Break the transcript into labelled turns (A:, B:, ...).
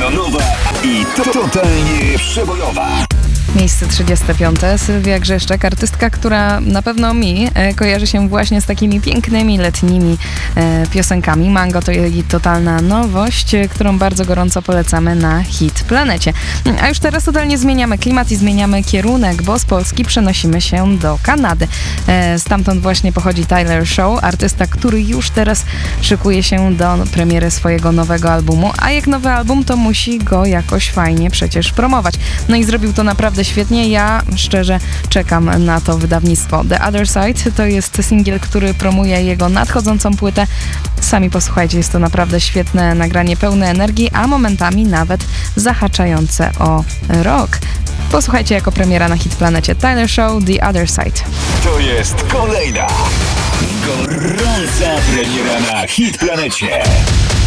A: Milionowa i totalnie przebojowa.
B: Miejsce 35. Sylwia Grzeszczak, artystka, która na pewno mi kojarzy się właśnie z takimi pięknymi, letnimi piosenkami. Mango to jej totalna nowość, którą bardzo gorąco polecamy na Hit Planecie. A już teraz totalnie zmieniamy klimat i zmieniamy kierunek, bo z Polski przenosimy się do Kanady. Stamtąd właśnie pochodzi Tyler Shaw, artysta, który już teraz szykuje się do premiery swojego nowego albumu, a jak nowy album, to musi go jakoś fajnie przecież promować. No i zrobił to naprawdę świetnie. Ja szczerze czekam na to wydawnictwo. The Other Side to jest singiel, który promuje jego nadchodzącą płytę. Sami posłuchajcie, jest to naprawdę świetne nagranie, pełne energii, a momentami nawet zahaczające o rock. Posłuchajcie jako premiera na Hit Planecie. Tyler Shaw, The Other Side.
A: To jest kolejna gorąca premiera na Hit Planecie.